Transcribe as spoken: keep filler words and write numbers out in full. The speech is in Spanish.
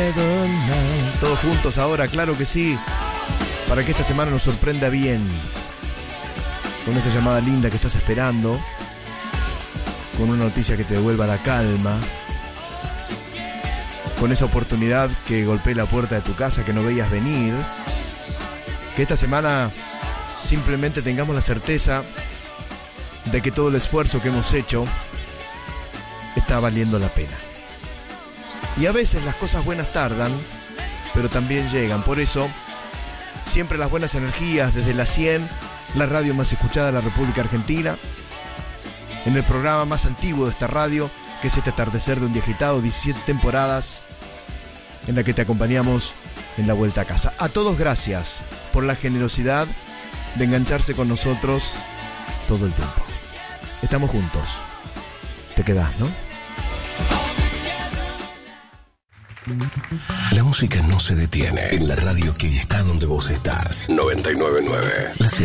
Todos juntos ahora, claro que sí. Para que esta semana nos sorprenda bien. Con esa llamada linda que estás esperando. Con una noticia que te devuelva la calma. Con esa oportunidad que golpee la puerta de tu casa que no veías venir. Que esta semana simplemente tengamos la certeza de que todo el esfuerzo que hemos hecho está valiendo la pena. Y a veces las cosas buenas tardan, pero también llegan. Por eso, siempre las buenas energías desde la cien, la radio más escuchada de la República Argentina, en el programa más antiguo de esta radio, que es este atardecer de un día agitado, diecisiete temporadas, en la que te acompañamos en la vuelta a casa. A todos gracias por la generosidad de engancharse con nosotros todo el tiempo. Estamos juntos. Te quedás, ¿no? La música no se detiene en la radio que está donde vos estás. noventa y nueve punto nueve. La cien.